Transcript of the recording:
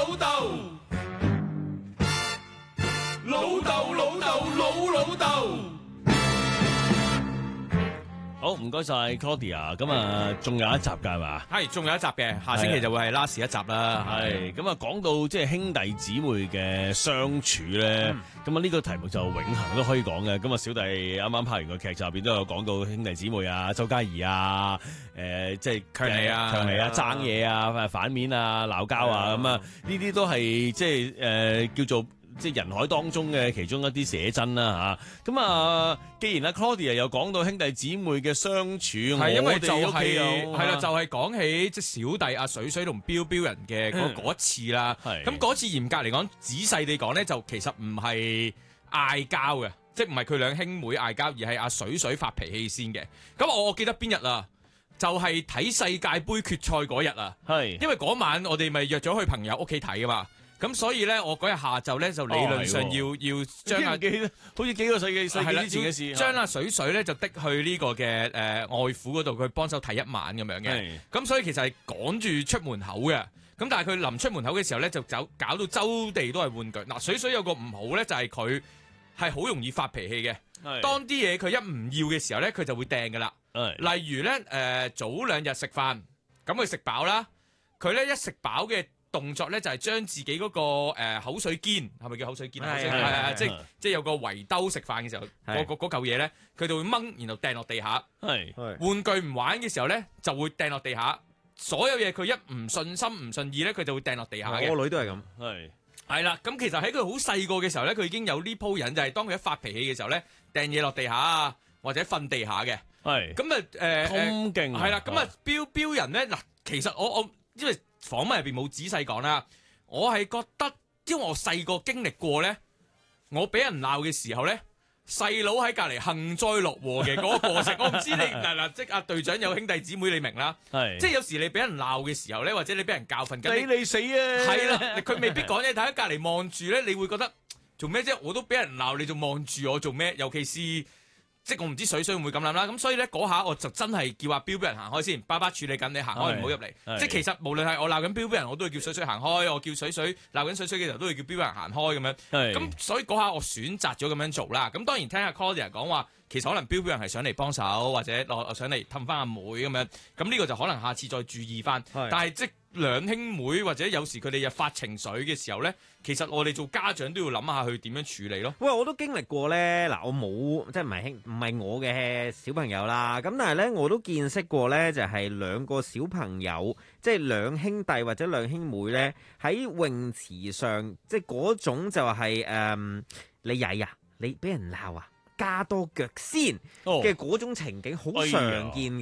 老豆，老豆老豆老老豆。 好，唔該晒 Claudia， 咁啊，仲有一集㗎係嘛？ 係，仲有一集嘅，下星期就會係 last 一集啦。 係，咁啊，講到即係兄弟姊妹嘅相處咧，咁啊呢個題目就永恆都可以講嘅。咁啊，小弟啱啱拍完個劇集入邊都有講到兄弟姊妹啊、周家怡啊、即係強尼啊、爭嘢啊、反面啊、鬧交啊，咁啊呢啲都係即係叫做。即係人海當中嘅其中一啲寫真啦嚇，咁啊，既然阿 Claudia 又講到兄弟姊妹嘅相處， 係因為就係啦，就係講起即係小弟阿水水同彪彪人嘅嗰一次啦。咁嗰次嚴格嚟講，仔細地講咧，就其實唔係嗌交嘅，即係唔係佢兩兄妹嗌交，而係阿水水發脾氣先嘅。咁我記得邊日啊？就係睇世界盃決賽嗰日啊，因為嗰晚我哋咪約咗去朋友屋企睇㗎嘛。咁所以咧，我嗰日下晝咧就理論上要將好似幾個世紀之前嘅事， 將阿水水咧就的去呢個嘅外父嗰度，佢幫手睇一晚咁樣嘅。咁所以其實係趕住出門口嘅。咁但係佢臨出門口嘅時候咧，就搞到周地都係玩具。嗱，水水有個唔好咧，就係佢係好容易發脾氣嘅。當啲嘢佢一唔要嘅時候咧，佢就會掟噶啦。例如咧，早兩日食飯，咁佢食飽啦，佢咧一食飽嘅動作咧就係將自己嗰個口水肩，係咪叫口水肩啊？即係有個圍兜食飯嘅時候，嗰嚿嘢咧，佢就會掹，然後掟落地下。玩具唔玩嘅時候咧，就會掟落地下。所有嘢佢一唔順心唔順意咧，佢就會掟落地下嘅。 我女都係咁。 係啦，咁其實喺佢好細個嘅時候咧，佢已經有呢鋪癮，就係當佢一發脾氣嘅時候咧，掟嘢落地下啊，或者瞓地下嘅。咁啊咁勁係啦，咁啊彪人咧嗱，其實我因為訪問入邊冇仔細講啦，我係覺得，因為我細個經歷過咧，我俾人鬧嘅時候咧，細佬喺隔離幸災樂禍嘅嗰個過程，我唔知你嗱，即係阿隊長有兄弟姊妹，你明啦，即係有時你俾人鬧嘅時候咧，或者你俾人教訓緊， 你死啊！ 係啦，佢未必講嘢，睇喺隔離望住咧，你會覺得做咩啫？我都俾人鬧，你仲望住我做咩？尤其是。即係我唔知水水會唔會咁諗啦，咁所以咧嗰下我就真係叫阿彪彪人行開先，爸爸處理緊，你行開唔好入嚟。即係其實無論係我鬧緊彪彪人，我都會叫水水行開；我叫水水鬧緊水水嘅時候，都會叫彪彪人行開咁樣。咁所以嗰下我選擇咗咁樣做啦。咁當然聽阿 Claudia 講話，其實可能彪彪人係想嚟幫手，或者我上嚟氹翻阿妹咁樣。咁呢個就可能下次再注意翻。但係即兩兄妹或者有時佢哋又發情緒嘅時候咧，其實我哋做家長都要諗下去點樣處理咯。 喂，我都經歷過咧，嗱，我冇即係唔係我嘅小朋友啦，咁但係咧我都見識過咧，就係兩個小朋友，即係兩兄弟或者兩兄妹咧喺泳池上，即係嗰種就係你曳啊，你俾人鬧啊，加多腳先嘅嗰種情景好常見嘅。